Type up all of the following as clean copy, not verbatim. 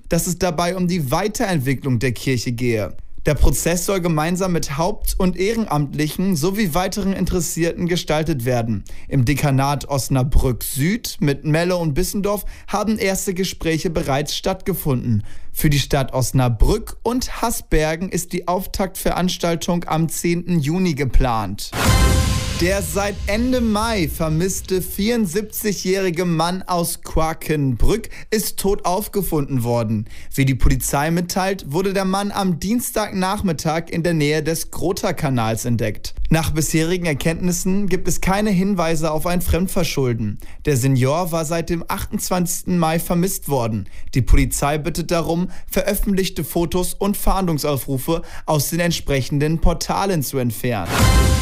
dass es dabei um die Weiterentwicklung der Kirche gehe. Der Prozess soll gemeinsam mit Haupt- und Ehrenamtlichen sowie weiteren Interessierten gestaltet werden. Im Dekanat Osnabrück Süd mit Melle und Bissendorf haben erste Gespräche bereits stattgefunden. Für die Stadt Osnabrück und Hasbergen ist die Auftaktveranstaltung am 10. Juni geplant. Der seit Ende Mai vermisste 74-jährige Mann aus Quakenbrück ist tot aufgefunden worden. Wie die Polizei mitteilt, wurde der Mann am Dienstagnachmittag in der Nähe des Grotha-Kanals entdeckt. Nach bisherigen Erkenntnissen gibt es keine Hinweise auf ein Fremdverschulden. Der Senior war seit dem 28. Mai vermisst worden. Die Polizei bittet darum, veröffentlichte Fotos und Fahndungsaufrufe aus den entsprechenden Portalen zu entfernen.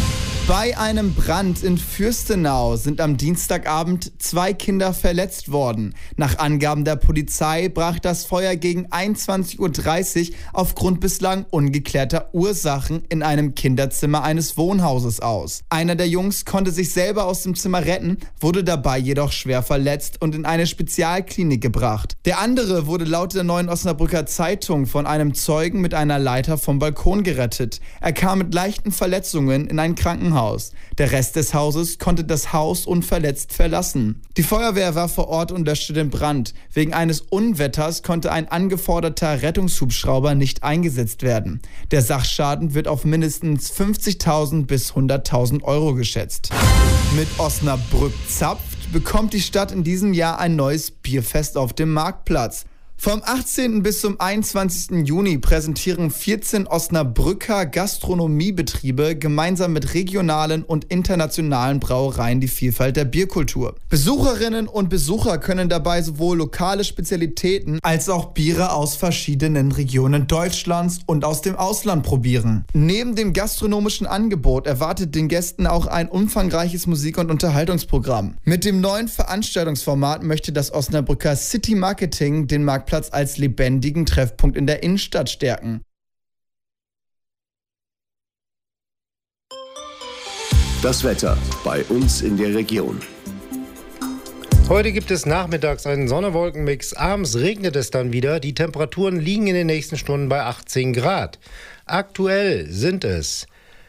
Bei einem Brand in Fürstenau sind am Dienstagabend 2 Kinder verletzt worden. Nach Angaben der Polizei brach das Feuer gegen 21:30 Uhr aufgrund bislang ungeklärter Ursachen in einem Kinderzimmer eines Wohnhauses aus. Einer der Jungs konnte sich selber aus dem Zimmer retten, wurde dabei jedoch schwer verletzt und in eine Spezialklinik gebracht. Der andere wurde laut der Neuen Osnabrücker Zeitung von einem Zeugen mit einer Leiter vom Balkon gerettet. Er kam mit leichten Verletzungen in ein Krankenhaus. Der Rest des Hauses konnte das Haus unverletzt verlassen. Die Feuerwehr war vor Ort und löschte den Brand. Wegen eines Unwetters konnte ein angeforderter Rettungshubschrauber nicht eingesetzt werden. Der Sachschaden wird auf mindestens 50.000 bis 100.000 Euro geschätzt. Mit Osnabrück zapft bekommt die Stadt in diesem Jahr ein neues Bierfest auf dem Marktplatz. Vom 18. bis zum 21. Juni präsentieren 14 Osnabrücker Gastronomiebetriebe gemeinsam mit regionalen und internationalen Brauereien die Vielfalt der Bierkultur. Besucherinnen und Besucher können dabei sowohl lokale Spezialitäten als auch Biere aus verschiedenen Regionen Deutschlands und aus dem Ausland probieren. Neben dem gastronomischen Angebot erwartet den Gästen auch ein umfangreiches Musik- und Unterhaltungsprogramm. Mit dem neuen Veranstaltungsformat möchte das Osnabrücker City Marketing den Marktplatz als lebendigen Treffpunkt in der Innenstadt stärken. Das Wetter bei uns in der Region. Heute gibt es nachmittags einen Sonne-Wolken-Mix. Abends regnet es dann wieder. Die Temperaturen liegen in den nächsten Stunden bei 18 Grad. Aktuell sind es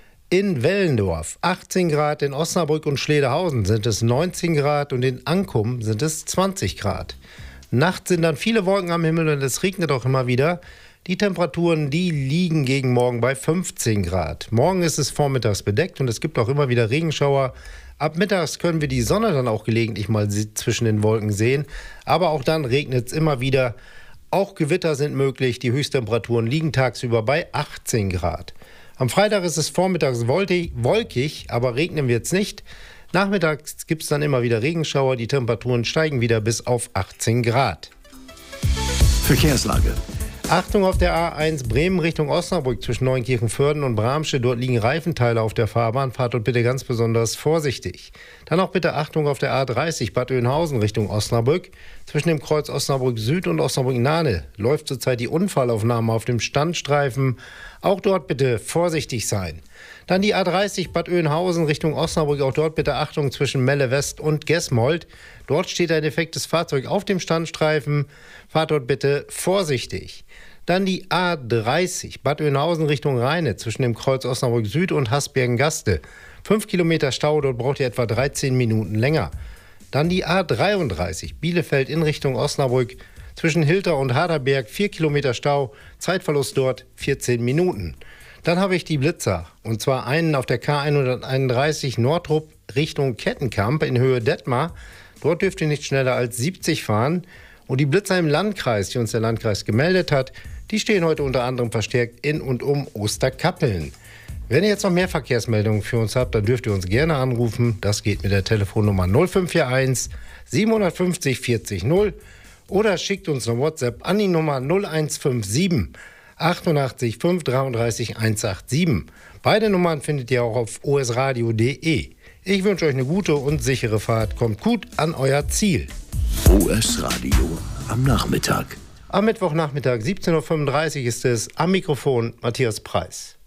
in Wellendorf 18 Grad, in Osnabrück und Schledehausen sind es 19 Grad und in Ankum sind es 20 Grad. Nachts sind dann viele Wolken am Himmel und es regnet auch immer wieder. Die Temperaturen, die liegen gegen morgen bei 15 Grad. Morgen ist es vormittags bedeckt und es gibt auch immer wieder Regenschauer. Ab mittags können wir die Sonne dann auch gelegentlich mal zwischen den Wolken sehen. Aber auch dann regnet es immer wieder. Auch Gewitter sind möglich. Die Höchsttemperaturen liegen tagsüber bei 18 Grad. Am Freitag ist es vormittags wolkig, aber regnen wird es nicht. Nachmittags gibt es dann immer wieder Regenschauer. Die Temperaturen steigen wieder bis auf 18 Grad. Verkehrslage. Achtung auf der A1 Bremen Richtung Osnabrück zwischen Neunkirchen-Vörden und Bramsche. Dort liegen Reifenteile auf der Fahrbahn. Fahrt dort bitte ganz besonders vorsichtig. Dann auch bitte Achtung auf der A30 Bad Oeynhausen Richtung Osnabrück. Zwischen dem Kreuz Osnabrück Süd und Osnabrück Nahne läuft zurzeit die Unfallaufnahme auf dem Standstreifen. Auch dort bitte vorsichtig sein. Dann die A30 Bad Oeynhausen Richtung Osnabrück. Auch dort bitte Achtung zwischen Melle West und Gesmold. Dort steht ein defektes Fahrzeug auf dem Standstreifen. Fahrt dort bitte vorsichtig. Dann die A30 Bad Oeynhausen Richtung Rheine zwischen dem Kreuz Osnabrück Süd und Hasbergen-Gaste. 5 Kilometer Stau, dort braucht ihr etwa 13 Minuten länger. Dann die A33 Bielefeld in Richtung Osnabrück zwischen Hilter und Harderberg. 4 Kilometer Stau, Zeitverlust dort 14 Minuten. Dann habe ich die Blitzer, und zwar einen auf der K131 Nordrup Richtung Kettenkamp in Höhe Detmar. Dort dürft ihr nicht schneller als 70 fahren. Und die Blitzer im Landkreis, die uns der Landkreis gemeldet hat, die stehen heute unter anderem verstärkt in und um Osterkappeln. Wenn ihr jetzt noch mehr Verkehrsmeldungen für uns habt, dann dürft ihr uns gerne anrufen. Das geht mit der Telefonnummer 0541 750 40 0 oder schickt uns eine WhatsApp an die Nummer 0157 88 533 187. Beide Nummern findet ihr auch auf osradio.de. Ich wünsche euch eine gute und sichere Fahrt. Kommt gut an euer Ziel. OS Radio am Nachmittag. Am Mittwochnachmittag 17:35 Uhr ist es am Mikrofon Matthias Preis.